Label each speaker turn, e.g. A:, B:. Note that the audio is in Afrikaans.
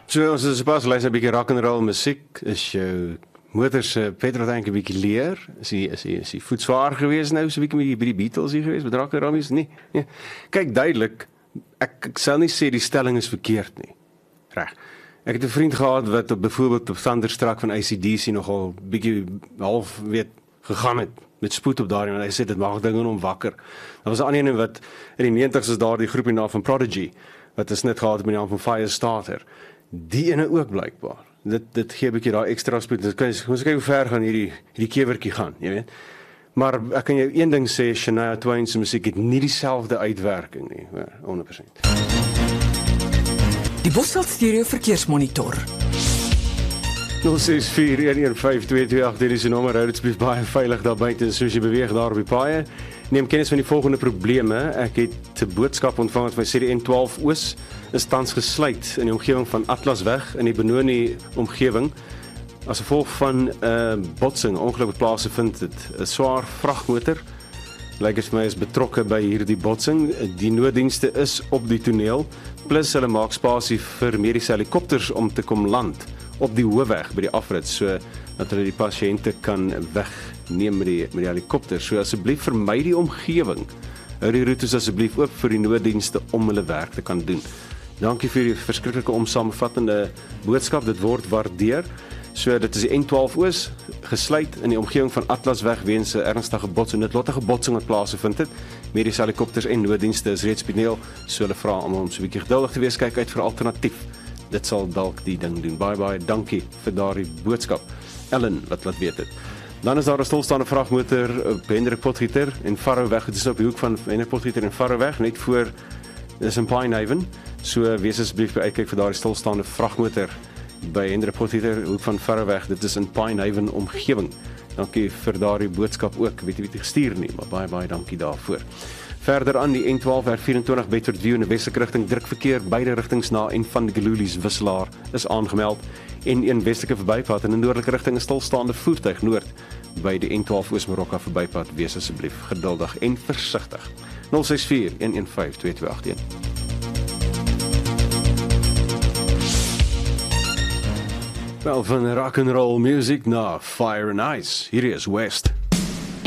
A: So ons is pas luister 'n bietjie rock and roll musiek, is jou motor se petroltank 'n bietjie leer? Is hy voetswaar geweest nou, so 'n bietjie by die Beatles hier geweest met rock and roll musiek? Nee. Kyk duidelik, ek sal nie sê die stelling is verkeerd nie. Reg. Ek het 'n vriend gehad wat byvoorbeeld op Thunderstruck van AC/DC nogal bietjie half gegaan het met spoed op daardie, en hy sê dit maak dinge om wakker. Daar was 'n ander een wat in die 90's is daar die groepie naam van Prodigy wat is net gehad met die naam van Firestarter. Die ene ook blykbaar. Dit gee 'n bietjie daai ekstra spoed. Dit kan ons kyk hoe ver gaan hierdie kewertjie gaan, jy weet. Maar ek kan jou een ding sê, Shania Twain se musiek het nie dieselfde uitwerking nie, 100%.
B: Die Bosveld Stereo Verkeersmonitor.
A: 0641152228, dit is die nommer, hou dit asseblief baie veilig daar buite soos jy beweeg daar op die paaie. Neem kennis van die volgende probleme. Ek het 'n boodskap ontvang van my CDN12 Oos is tans gesluit in die omgewing van Atlasweg in die Benoni omgewing. As gevolg van 'n botsing, ongeluk wat plaasgevind het. 'n Swaar vragmotor lyk dit vir my is betrokke by hierdie botsing. Die nooddienste is op die toneel, plus hulle maak spasie vir mediese helikopters om te kom land op die hoofweg by die afrit, so dat hulle die pasiënte kan wegneem met die helikopter. So asseblief vermy die omgewing. Hou die roetes asseblief oop vir die nooddienste om hulle werk te kan doen. Dankie vir die verskriklike omsaamvattende boodskap, dit word waardeer. So dit is die N12 Oos gesluit in die omgewing van Atlasweg weens 'n ernstige botsing, 'n noodlottige botsing wat plaasgevind het. Mediese helikopters en nooddienste is reeds toneel, so hulle vra almal om so 'n bietjie geduldig te wees, kyk uit vir 'n alternatief. Dit sal dalk die ding doen. Baie dankie vir daardie boodskap. Ellen wat laat weet dit. Dan is daar 'n stilstaande vragmotor op Hendrik Potgieter en Farrowweg. Dit is op die hoek van Hendrik Potgieter en Farrowweg, net voor dis in Pinehaven. So wees asseblief uitkyk vir daardie stilstaande vragmotor by Hendrik Potgieter, hoek van Farrowweg. Dit is in Pinehaven omgewing. Dankie vir daardie boodskap ook. Weet jy wie dit gestuur nie, maar baie dankie daarvoor. Verder aan die N12 R24 Bedford View in die westelike rigting, drukverkeer beide rigtings na en van die Gelulies wisselaar is aangemeld. En een westelike verbypad in 'n noordelike rigting 'n stilstaande voertuig noord by die N12 Oos-Marokka verbypad. Wees asseblief geduldig en versigtig. 0641152281. Wel van rock and roll music na Fire and Ice. Hier is West.